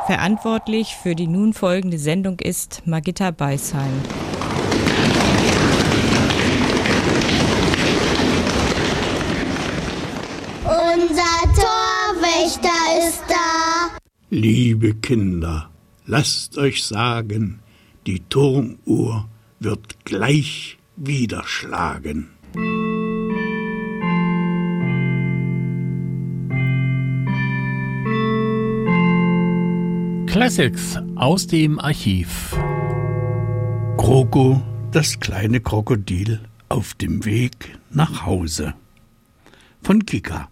Verantwortlich für die nun folgende Sendung ist Margitta Beisheim. Unser Torwächter ist da. Liebe Kinder, lasst euch sagen, die Turmuhr wird gleich wieder schlagen. Classics aus dem Archiv. Kroko, das kleine Krokodil, auf dem Weg nach Hause. Von Kika.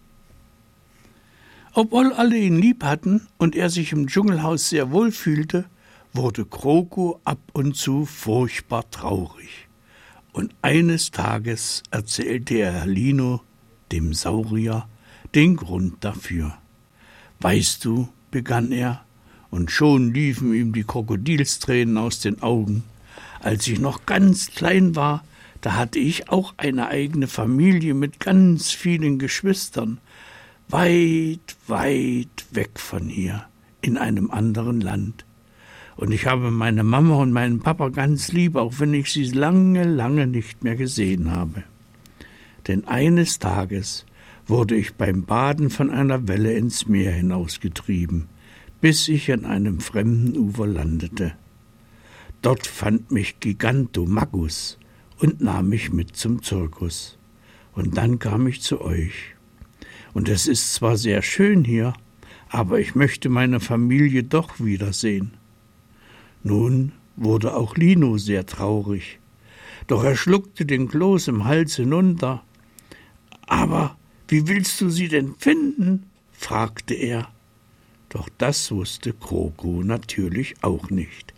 Obwohl alle ihn lieb hatten und er sich im Dschungelhaus sehr wohl fühlte, wurde Kroko ab und zu furchtbar traurig. Und eines Tages erzählte er Lino, dem Saurier, den Grund dafür. »Weißt du«, begann er, und schon liefen ihm die Krokodilstränen aus den Augen. »Als ich noch ganz klein war, da hatte ich auch eine eigene Familie mit ganz vielen Geschwistern, weit, weit weg von hier, in einem anderen Land. Und ich habe meine Mama und meinen Papa ganz lieb, auch wenn ich sie lange, lange nicht mehr gesehen habe. Denn eines Tages wurde ich beim Baden von einer Welle ins Meer hinausgetrieben, bis ich an einem fremden Ufer landete. Dort fand mich Gigantomachus und nahm mich mit zum Zirkus. Und dann kam ich zu euch. Und es ist zwar sehr schön hier, aber ich möchte meine Familie doch wiedersehen.« Nun wurde auch Lino sehr traurig, doch er schluckte den Kloß im Hals hinunter. »Aber wie willst du sie denn finden?« fragte er. Doch das wusste Kroko natürlich auch nicht.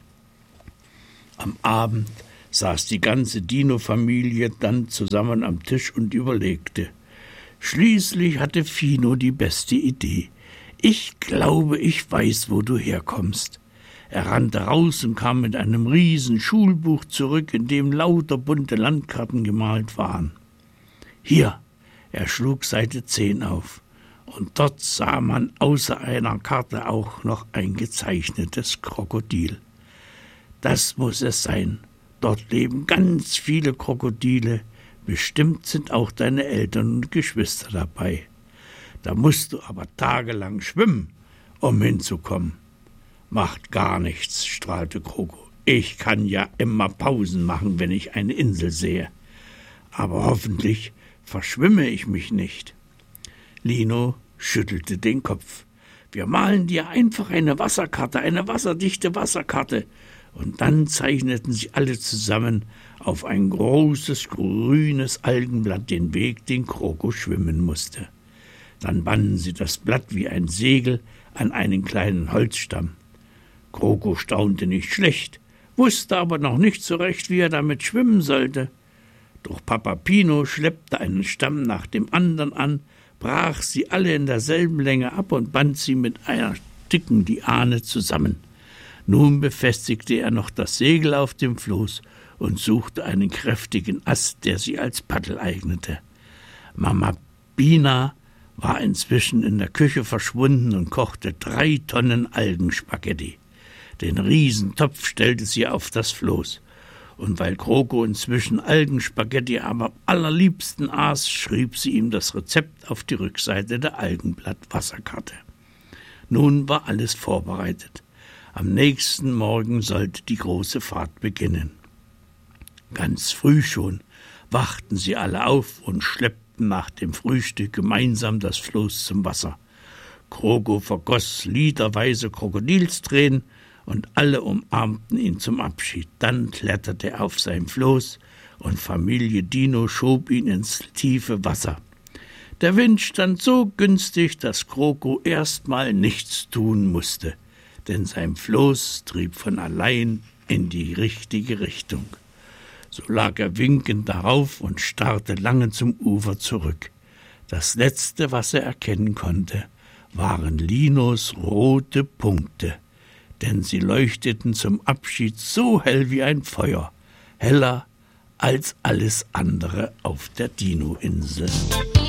Am Abend saß die ganze Dino-Familie dann zusammen am Tisch und überlegte. Schließlich hatte Fino die beste Idee. »Ich glaube, ich weiß, wo du herkommst.« Er rannte raus und kam mit einem riesen Schulbuch zurück, in dem lauter bunte Landkarten gemalt waren. »Hier«, er schlug Seite 10 auf. Und dort sah man außer einer Karte auch noch ein gezeichnetes Krokodil. »Das muss es sein. Dort leben ganz viele Krokodile. Bestimmt sind auch deine Eltern und Geschwister dabei. Da musst du aber tagelang schwimmen, um hinzukommen.« »Macht gar nichts«, strahlte Kroko. »Ich kann ja immer Pausen machen, wenn ich eine Insel sehe. Aber hoffentlich verschwimme ich mich nicht.« Lino schüttelte den Kopf. »Wir malen dir einfach eine Wasserkarte, eine wasserdichte Wasserkarte.« Und dann zeichneten sie alle zusammen auf ein großes, grünes Algenblatt den Weg, den Kroko schwimmen musste. Dann banden sie das Blatt wie ein Segel an einen kleinen Holzstamm. Kroko staunte nicht schlecht, wusste aber noch nicht so recht, wie er damit schwimmen sollte. Doch Papa Pino schleppte einen Stamm nach dem anderen an, brach sie alle in derselben Länge ab und band sie mit einer dicken Liane zusammen. Nun befestigte er noch das Segel auf dem Floß und suchte einen kräftigen Ast, der sich als Paddel eignete. Mama Bina war inzwischen in der Küche verschwunden und kochte 3 Tonnen Algenspaghetti. Den Riesentopf stellte sie auf das Floß. Und weil Kroko inzwischen Algenspaghetti am allerliebsten aß, schrieb sie ihm das Rezept auf die Rückseite der Algenblatt-Wasserkarte. Nun war alles vorbereitet. Am nächsten Morgen sollte die große Fahrt beginnen. Ganz früh schon wachten sie alle auf und schleppten nach dem Frühstück gemeinsam das Floß zum Wasser. Kroko vergoss literweise Krokodilstränen und alle umarmten ihn zum Abschied. Dann kletterte er auf sein Floß und Familie Dino schob ihn ins tiefe Wasser. Der Wind stand so günstig, dass Kroko erstmal nichts tun musste, denn sein Floß trieb von allein in die richtige Richtung. So lag er winkend darauf und starrte lange zum Ufer zurück. Das Letzte, was er erkennen konnte, waren Linos rote Punkte, denn sie leuchteten zum Abschied so hell wie ein Feuer, heller als alles andere auf der Dino-Insel.